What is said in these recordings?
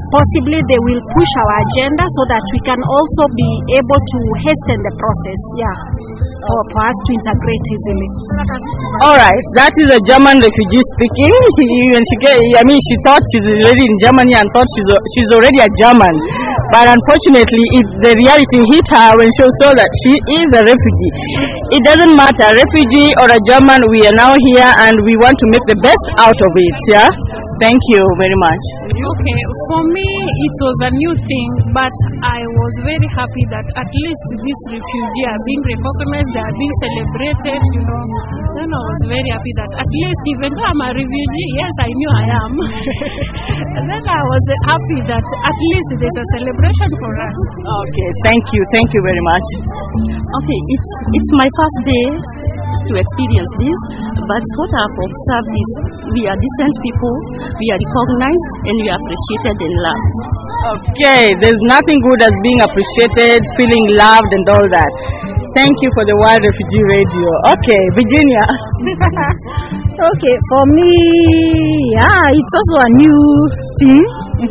possibly they will push our agenda so that we can also be able to hasten the process, for us to integrate easily. All right, that is a German refugee speaking. She thought she's already in Germany and thought she's already a German. But unfortunately, the reality hit her when she saw that she is a refugee. It doesn't matter, refugee or a German, we are now here and we want to make the best out of it, yeah? Thank you very much. Okay, for me it was a new thing, but I was very happy that at least these refugees are being recognized, they are being celebrated, Then I was very happy that at least, even though I'm a refugee, yes, I knew I am. And then I was happy that at least there's a celebration for us. Okay, thank you very much. Okay, it's my first day to experience this, but what I've observed is we are decent people, we are recognized, and we are appreciated and loved. Okay, there's nothing good as being appreciated, feeling loved and all that. Thank you for the World Refugee Radio. Okay, Virginia. Okay, for me, it's also a new thing.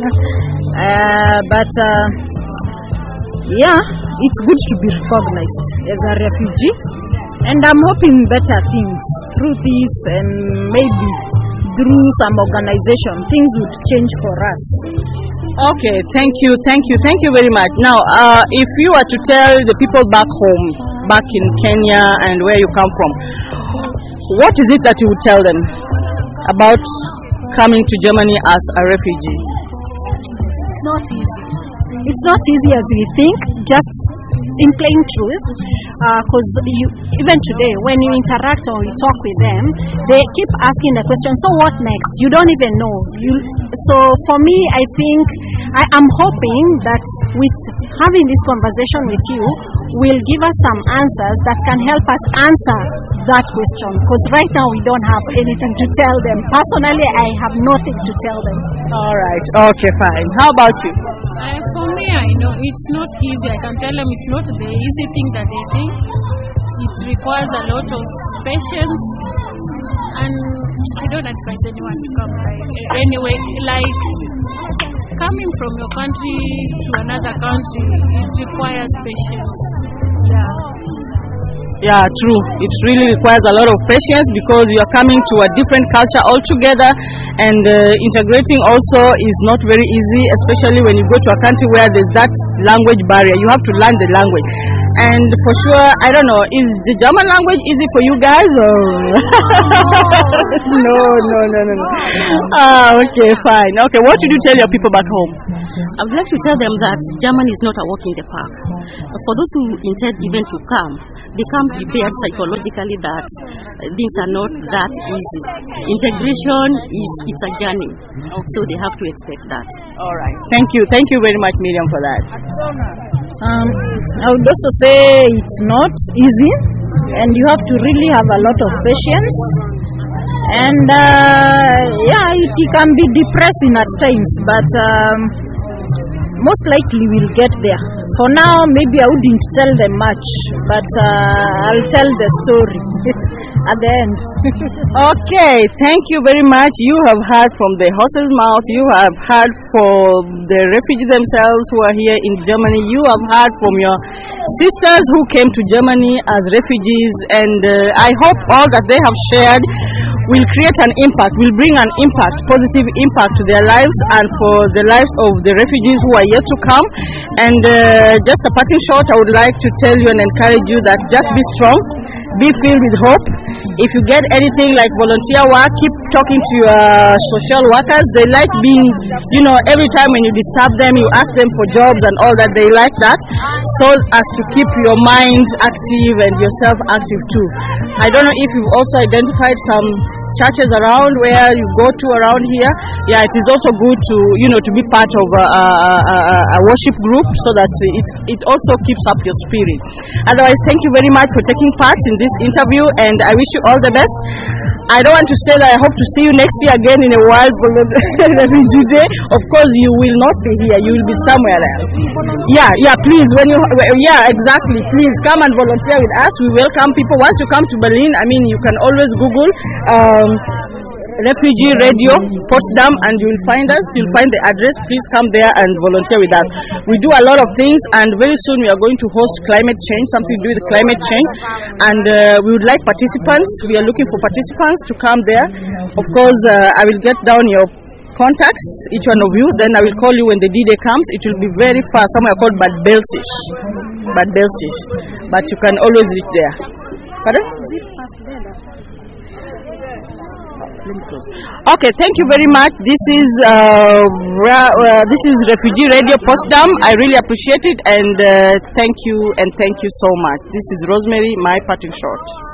But it's good to be recognized as a refugee. And I'm hoping better things through this, and maybe through some organization, things would change for us. Okay, thank you very much. Now, if you were to tell the people back home, back in Kenya and where you come from, what is it that you would tell them about coming to Germany as a refugee? It's not easy. It's not easy as we think, just in plain truth, because even today when you interact or you talk with them, they keep asking the question, so what next? You don't even know. So for me, I think I'm hoping that with having this conversation with you will give us some answers that can help us answer that question, because right now we don't have anything to tell them. Personally, I have nothing to tell them. All right, okay, fine. How about you? For me, I know it's not easy. I can tell them it's not the easy thing that they think. It requires a lot of patience, and I don't advise anyone to come. Anyway, like coming from your country to another country, it requires patience. Yeah, true. It really requires a lot of patience because you are coming to a different culture altogether, and integrating also is not very easy, especially when you go to a country where there's that language barrier. You have to learn the language. And for sure, I don't know, is the German language easy for you guys? Or No. Okay, fine. Okay, what did you tell your people back home? I would like to tell them that Germany is not a walk in the park. For those who intend even to come, they come prepared psychologically that things are not that easy. Integration it's a journey, so they have to expect that. All right. Thank you very much, Miriam, for that. I would also say it's not easy, and you have to really have a lot of patience. And it can be depressing at times, but most likely we'll get there. For now, maybe I wouldn't tell them much, but I'll tell the story at the end. Okay, thank you very much. You have heard from the horse's mouth. You have heard from the refugees themselves who are here in Germany. You have heard from your sisters who came to Germany as refugees, and I hope all that they have shared will create an impact, will bring an impact, positive impact to their lives and for the lives of the refugees who are yet to come. And just a parting shot, I would like to tell you and encourage you that just be strong, be filled with hope. If you get anything like volunteer work, keep talking to your social workers. They like being, every time when you disturb them, you ask them for jobs and all that. They like that, so as to keep your mind active and yourself active too. I don't know if you've also identified some churches around where you go to around here. Yeah, it is also good to to be part of a worship group, so that it also keeps up your spirit. Otherwise, thank you very much for taking part in this interview, and I wish you all the best. I don't want to say that I hope to see you next year again in a World Refugee Day. Of course, you will not be here. You will be somewhere else. Yeah, please. Exactly. Please come and volunteer with us. We welcome people. Once you come to Berlin, you can always Google Refugee Radio, Potsdam, and you will find us. You'll find the address. Please come there and volunteer with us. We do a lot of things, and very soon we are going to host climate change, something to do with climate change, and we would like participants. We are looking for participants to come there. Of course, I will get down your contacts, each one of you, then I will call you when the D-Day comes. It will be very far, somewhere called Bad Belsish, but you can always reach there. Pardon? Okay, thank you very much. This is Refugee Radio Potsdam. I really appreciate it, and thank you so much. This is Rosemary, my parting shot.